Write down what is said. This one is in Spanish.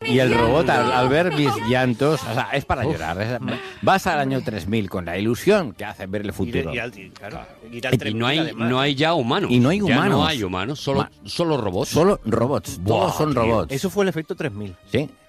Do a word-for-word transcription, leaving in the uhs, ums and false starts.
Y el robot, al, al ver mis llantos, o sea, es para llorar. Es- vas al año tres mil con la ilusión que hace ver el futuro. Y, al- y, claro, ir al Y tres mil, no hay, además. no hay ya humanos. Y no hay Ya humanos. no hay humanos, solo, Ma- solo robots. Solo robots, Buah, todos son tío. robots. Eso fue el efecto tres mil. Sí,